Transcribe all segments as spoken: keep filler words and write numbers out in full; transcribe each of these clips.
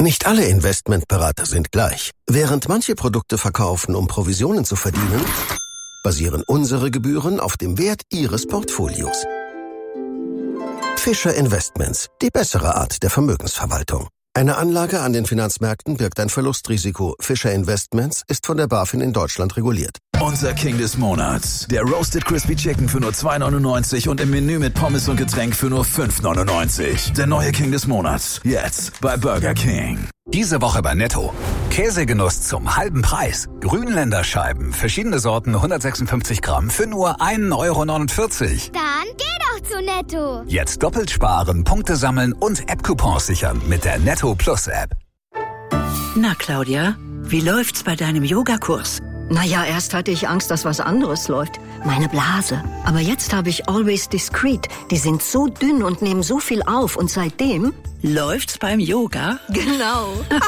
Nicht alle Investmentberater sind gleich. Während manche Produkte verkaufen, um Provisionen zu verdienen, basieren unsere Gebühren auf dem Wert Ihres Portfolios. Fischer Investments, die bessere Art der Vermögensverwaltung. Eine Anlage an den Finanzmärkten birgt ein Verlustrisiko. Fischer Investments ist von der BaFin in Deutschland reguliert. Unser King des Monats. Der Roasted Crispy Chicken für nur zwei neunundneunzig und im Menü mit Pommes und Getränk für nur fünf neunundneunzig. Der neue King des Monats. Jetzt bei Burger King. Diese Woche bei Netto. Käsegenuss zum halben Preis. Grünländer Scheiben, verschiedene Sorten, hundertsechsundfünfzig Gramm für nur ein Euro neunundvierzig. Dann geh doch zu Netto. Jetzt doppelt sparen, Punkte sammeln und App-Coupons sichern mit der Netto Plus App. Na Claudia, wie läuft's bei deinem Yogakurs? Naja, erst hatte ich Angst, dass was anderes läuft. Meine Blase. Aber jetzt habe ich Always Discreet. Die sind so dünn und nehmen so viel auf. Und seitdem... Läuft's beim Yoga? Genau.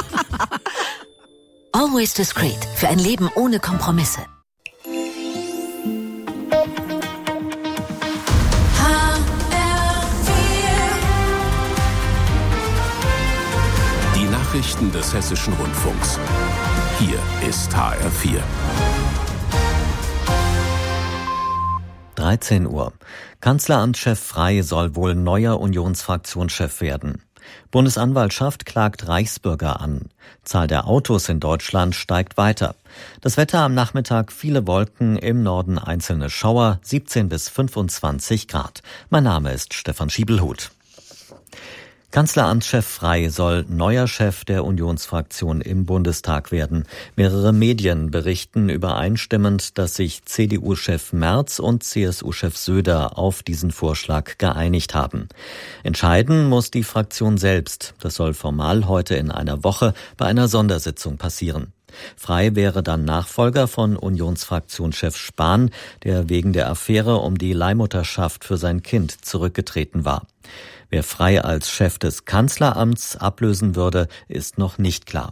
Always Discreet. Für ein Leben ohne Kompromisse. Die Nachrichten des Hessischen Rundfunks. Hier ist H R vier. dreizehn Uhr. Kanzleramtschef Frey soll wohl neuer Unionsfraktionschef werden. Bundesanwaltschaft klagt Reichsbürger an. Zahl der Autos in Deutschland steigt weiter. Das Wetter am Nachmittag: viele Wolken, im Norden einzelne Schauer, siebzehn bis fünfundzwanzig Grad. Mein Name ist Stefan Schiebelhut. Kanzleramtschef Frey soll neuer Chef der Unionsfraktion im Bundestag werden. Mehrere Medien berichten übereinstimmend, dass sich C D U-Chef Merz und C S U-Chef Söder auf diesen Vorschlag geeinigt haben. Entscheiden muss die Fraktion selbst. Das soll formal heute in einer Woche bei einer Sondersitzung passieren. Frey wäre dann Nachfolger von Unionsfraktionschef Spahn, der wegen der Affäre um die Leihmutterschaft für sein Kind zurückgetreten war. Wer Frey als Chef des Kanzleramts ablösen würde, ist noch nicht klar.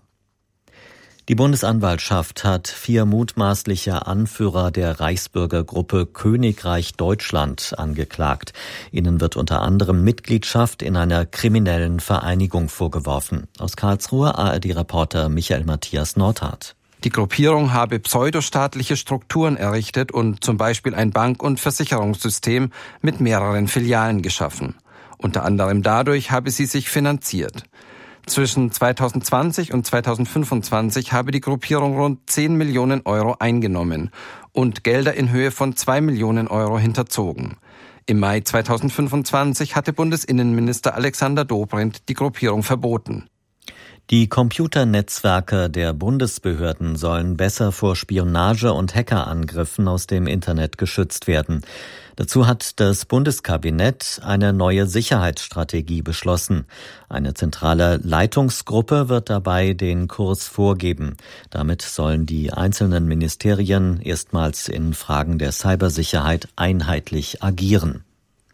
Die Bundesanwaltschaft hat vier mutmaßliche Anführer der Reichsbürgergruppe Königreich Deutschland angeklagt. Ihnen wird unter anderem Mitgliedschaft in einer kriminellen Vereinigung vorgeworfen. Aus Karlsruhe A R D-Reporter Michael Matthias Nordhardt. Die Gruppierung habe pseudostaatliche Strukturen errichtet und zum Beispiel ein Bank- und Versicherungssystem mit mehreren Filialen geschaffen. Unter anderem dadurch habe sie sich finanziert. Zwischen zweitausendzwanzig und zweitausendfünfundzwanzig habe die Gruppierung rund zehn Millionen Euro eingenommen und Gelder in Höhe von zwei Millionen Euro hinterzogen. Im Mai zweitausendfünfundzwanzig hatte Bundesinnenminister Alexander Dobrindt die Gruppierung verboten. Die Computernetzwerke der Bundesbehörden sollen besser vor Spionage und Hackerangriffen aus dem Internet geschützt werden. Dazu hat das Bundeskabinett eine neue Sicherheitsstrategie beschlossen. Eine zentrale Leitungsgruppe wird dabei den Kurs vorgeben. Damit sollen die einzelnen Ministerien erstmals in Fragen der Cybersicherheit einheitlich agieren.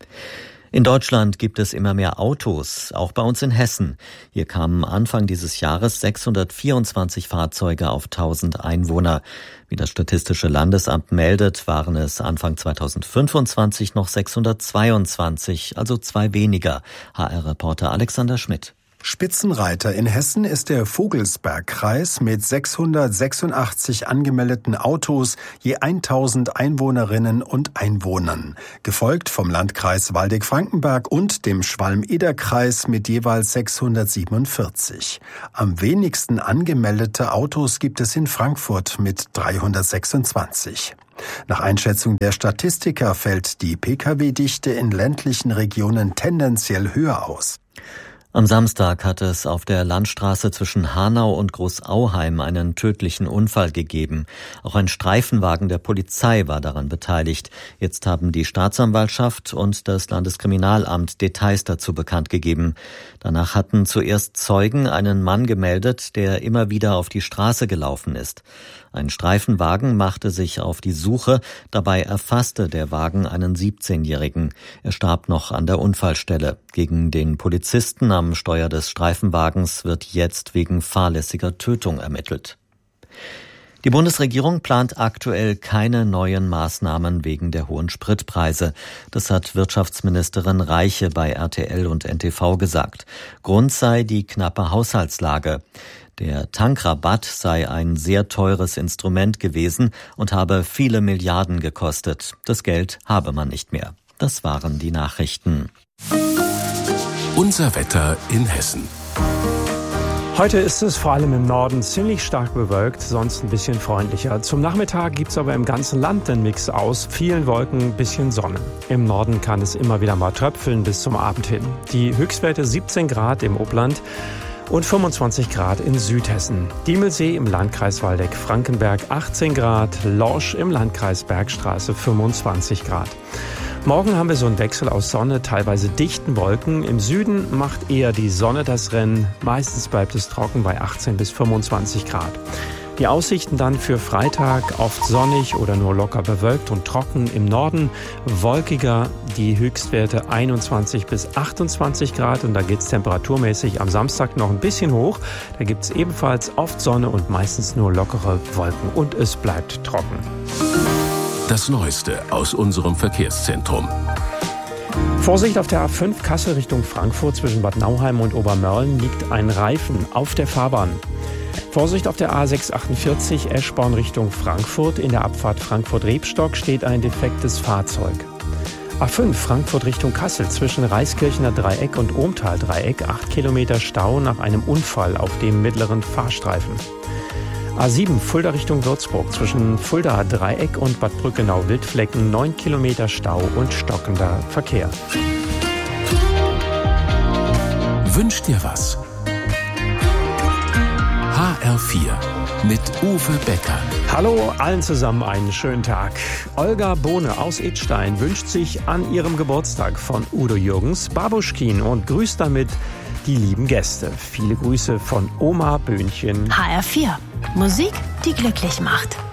In Deutschland gibt es immer mehr Autos, auch bei uns in Hessen. Hier kamen Anfang dieses Jahres sechshundertvierundzwanzig Fahrzeuge auf tausend Einwohner. Wie das Statistische Landesamt meldet, waren es Anfang zweitausendfünfundzwanzig noch sechshundertzweiundzwanzig, also zwei weniger. H R-Reporter Alexander Schmidt. Spitzenreiter in Hessen ist der Vogelsbergkreis mit sechshundertsechsundachtzig angemeldeten Autos je tausend Einwohnerinnen und Einwohnern, gefolgt vom Landkreis Waldeck-Frankenberg und dem Schwalm-Eder-Kreis mit jeweils sechshundertsiebenundvierzig. Am wenigsten angemeldete Autos gibt es in Frankfurt mit dreihundertsechsundzwanzig. Nach Einschätzung der Statistiker fällt die Pkw-Dichte in ländlichen Regionen tendenziell höher aus. Am Samstag hat es auf der Landstraße zwischen Hanau und Großauheim einen tödlichen Unfall gegeben. Auch ein Streifenwagen der Polizei war daran beteiligt. Jetzt haben die Staatsanwaltschaft und das Landeskriminalamt Details dazu bekannt gegeben. Danach hatten zuerst Zeugen einen Mann gemeldet, der immer wieder auf die Straße gelaufen ist. Ein Streifenwagen machte sich auf die Suche, dabei erfasste der Wagen einen siebzehnjährigen. Er starb noch an der Unfallstelle. Gegen den Polizisten am Steuer des Streifenwagens wird jetzt wegen fahrlässiger Tötung ermittelt. Die Bundesregierung plant aktuell keine neuen Maßnahmen wegen der hohen Spritpreise. Das hat Wirtschaftsministerin Reiche bei R T L und N T V gesagt. Grund sei die knappe Haushaltslage. Der Tankrabatt sei ein sehr teures Instrument gewesen und habe viele Milliarden gekostet. Das Geld habe man nicht mehr. Das waren die Nachrichten. Unser Wetter in Hessen. Heute ist es vor allem im Norden ziemlich stark bewölkt, sonst ein bisschen freundlicher. Zum Nachmittag gibt es aber im ganzen Land den Mix aus vielen Wolken, ein bisschen Sonne. Im Norden kann es immer wieder mal tröpfeln bis zum Abend hin. Die Höchstwerte siebzehn Grad im Obland und fünfundzwanzig Grad in Südhessen. Diemelsee im Landkreis Waldeck-Frankenberg achtzehn Grad, Lorsch im Landkreis Bergstraße fünfundzwanzig Grad. Morgen haben wir so einen Wechsel aus Sonne, teilweise dichten Wolken. Im Süden macht eher die Sonne das Rennen. Meistens bleibt es trocken bei achtzehn bis fünfundzwanzig Grad. Die Aussichten dann für Freitag oft sonnig oder nur locker bewölkt und trocken. Im Norden wolkiger, die Höchstwerte einundzwanzig bis achtundzwanzig Grad. Und da geht es temperaturmäßig am Samstag noch ein bisschen hoch. Da gibt es ebenfalls oft Sonne und meistens nur lockere Wolken. Und es bleibt trocken. Das Neueste aus unserem Verkehrszentrum. Vorsicht auf der A fünf Kassel Richtung Frankfurt zwischen Bad Nauheim und Obermörlen liegt ein Reifen auf der Fahrbahn. Vorsicht auf der A sechs achtundvierzig Eschborn Richtung Frankfurt. In der Abfahrt Frankfurt-Rebstock steht ein defektes Fahrzeug. A fünf Frankfurt Richtung Kassel zwischen Reiskirchener Dreieck und Ohmtal Dreieck. acht Kilometer Stau nach einem Unfall auf dem mittleren Fahrstreifen. A sieben Fulda Richtung Würzburg zwischen Fulda Dreieck und Bad Brückenau-Wildflecken neun Kilometer Stau und stockender Verkehr. Wünsch dir was? H R vier mit Uwe Becker. Hallo allen zusammen, einen schönen Tag. Olga Bohne aus Idstein wünscht sich an ihrem Geburtstag von Udo Jürgens Babuschkin und grüßt damit die lieben Gäste. Viele Grüße von Oma Böhnchen. H R vier. Musik, die glücklich macht.